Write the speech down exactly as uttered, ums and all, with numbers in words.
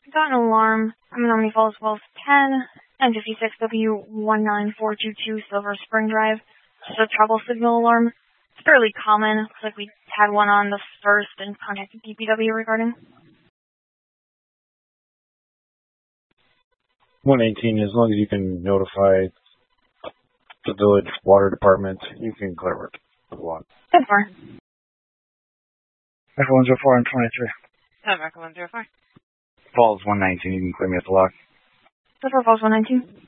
Got an alarm. I'm in Omni Falls Wells ten, N fifty-six W one nine four two two Silver Spring Drive. Just a trouble signal alarm. It's fairly common. Looks like we had one on the first and contacted D P W regarding. one eighteen, as long as you can notify the village water department, you can clear it. ten four. Echo one zero four, I'm twenty-three. Have Echo one zero four. Falls one nineteen, you can clear me at the lock. Silver Falls one nineteen.